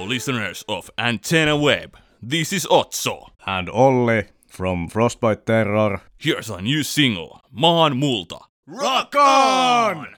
listeners of Antenna Web. This is Otso. And Olli from Frostbite Terror. Here's a new single, Maan multa. Rock on!